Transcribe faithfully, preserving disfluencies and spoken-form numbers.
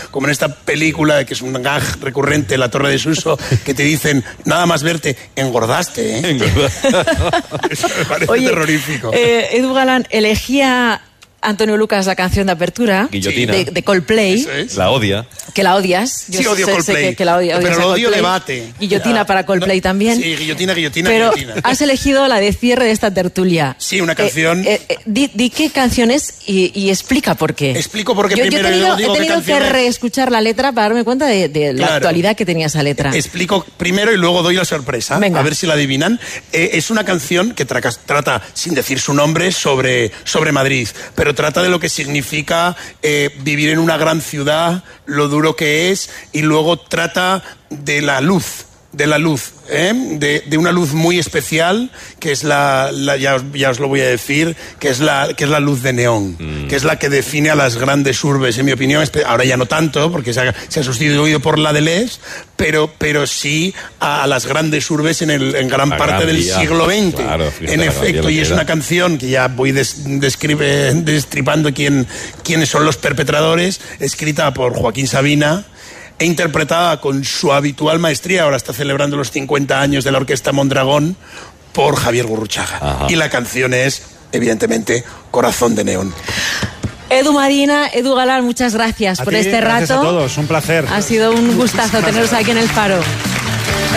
como en esta película, que es un gag recurrente, La Torre de Suso, que te dicen, nada más verte, engordaste, ¿eh? Engordaste. Eso me parece Oye, terrorífico. Eh, Edu Galán elegía... Antonio Lucas, la canción de apertura Guillotina. de, de Coldplay. Es. La odia. Que la odias. Yo sí, odio sé, Coldplay. Sé que, que la odia, pero lo odio debate. Guillotina ya. para Coldplay no, también. Sí, guillotina, guillotina, pero guillotina. Has elegido la de cierre de esta tertulia. Sí, una canción... Eh, eh, eh, di, di qué canción es y, y explica por qué. Explico por qué yo, primero. Yo he tenido, digo he tenido que reescuchar la letra para darme cuenta de, de la claro. actualidad que tenía esa letra. Explico primero y luego doy la sorpresa. Venga. A ver si la adivinan. Eh, es una canción que tra trata, sin decir su nombre, sobre, sobre Madrid, pero trata de lo que significa... Eh, vivir en una gran ciudad, lo duro que es, y luego trata de la luz, de la luz, ¿eh? de, de una luz muy especial, que es la, la ya, os, ya os lo voy a decir, que es la, que es la luz de neón, mm. que es la que define a las grandes urbes, en mi opinión. Ahora ya no tanto, porque se ha, se ha sustituido por la de L E S, pero, pero sí a, a las grandes urbes en, el, en gran la parte gran del vía. siglo veinte. Claro, en efecto, y es una canción que ya voy des, describe, destripando quién, quiénes son los perpetradores, escrita por Joaquín Sabina, e interpretada con su habitual maestría, ahora está celebrando los cincuenta años de la Orquesta Mondragón, por Javier Gurruchaga. Ajá. Y la canción es, evidentemente, Corazón de Neón. Edu Marina, Edu Galán, muchas gracias a por ti, este gracias rato. A todos, un placer. Ha sido un gustazo teneros aquí en El Faro.